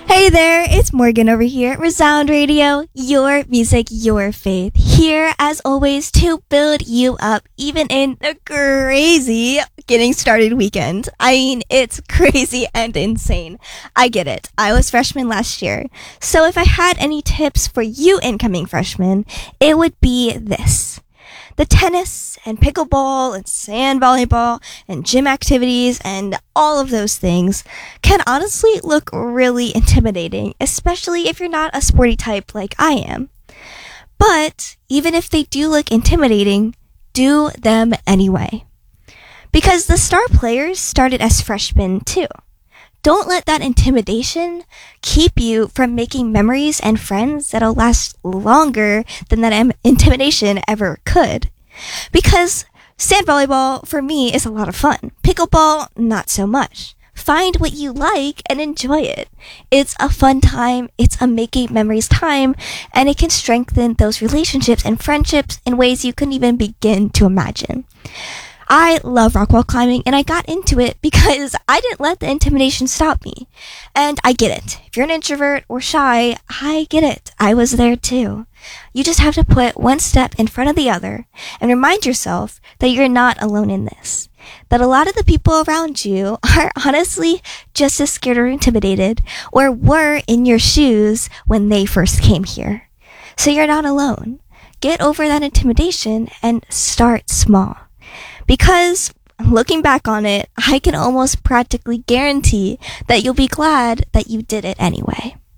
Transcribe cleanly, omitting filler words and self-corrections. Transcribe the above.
Hey there, it's Morgan over here at Resound Radio, your music, your faith. Here, as always, to build you up, even in the crazy getting started weekend. I mean, it's crazy and insane. I get it. I was freshman last year. So if I had any tips for you incoming freshmen, it would be this. The tennis and pickleball and sand volleyball and gym activities and all of those things can honestly look really intimidating, especially if you're not a sporty type like I am. But even if they do look intimidating, do them anyway. Because the star players started as freshmen too. Don't let that intimidation keep you from making memories and friends that'll last longer than that intimidation ever could. Because sand volleyball, for me, is a lot of fun. Pickleball, not so much. Find what you like and enjoy it. It's a fun time, it's a making memories time, and it can strengthen those relationships and friendships in ways you couldn't even begin to imagine. I love rock wall climbing, and I got into it because I didn't let the intimidation stop me. And I get it. If you're an introvert or shy, I get it. I was there too. You just have to put one step in front of the other and remind yourself that you're not alone in this. That a lot of the people around you are honestly just as scared or intimidated or were in your shoes when they first came here. So you're not alone. Get over that intimidation and start small. Because, looking back on it, I can almost practically guarantee that you'll be glad that you did it anyway.